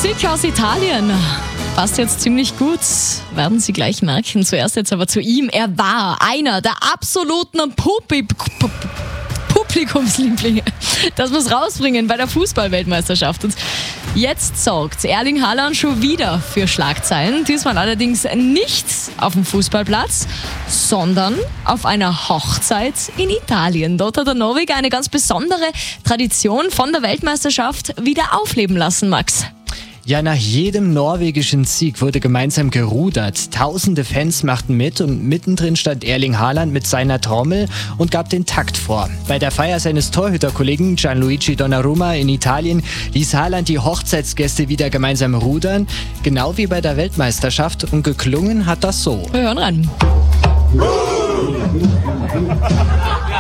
Musik aus Italien. Passt jetzt ziemlich gut, werden Sie gleich merken. Zuerst jetzt aber zu ihm. Er war einer der absoluten Publikumslieblinge. Das muss rausbringen bei der Fußball-Weltmeisterschaft. Und jetzt sorgt Erling Haaland schon wieder für Schlagzeilen. Diesmal allerdings nicht auf dem Fußballplatz, sondern auf einer Hochzeit in Italien. Dort hat der Norweger eine ganz besondere Tradition von der Weltmeisterschaft wieder aufleben lassen, Max. Ja, nach jedem norwegischen Sieg wurde gemeinsam gerudert. Tausende Fans machten mit und mittendrin stand Erling Haaland mit seiner Trommel und gab den Takt vor. Bei der Feier seines Torhüterkollegen Gianluigi Donnarumma in Italien ließ Haaland die Hochzeitsgäste wieder gemeinsam rudern, genau wie bei der Weltmeisterschaft, und geklungen hat das so. Wir hören rein.